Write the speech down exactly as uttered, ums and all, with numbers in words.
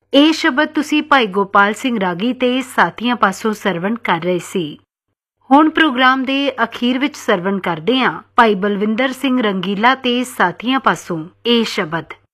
ਇਹ ਸ਼ਬਦ ਤੁਸੀਂ ਭਾਈ ਗੋਪਾਲ ਸਿੰਘ ਰਾਗੀ ਤੇ ਸਾਥੀਆਂ ਪਾਸੋਂ ਸਰਵਣ ਕਰ ਰਹੇ ਸੀ। ਹੁਣ ਪ੍ਰੋਗਰਾਮ ਦੇ ਅਖੀਰ ਵਿੱਚ ਸਰਵਣ ਕਰਦੇ ਹਾਂ ਭਾਈ ਬਲਵਿੰਦਰ ਸਿੰਘ ਰੰਗੀਲਾ ਤੇ ਸਾਥੀਆਂ ਪਾਸੋਂ ਇਹ ਸ਼ਬਦ।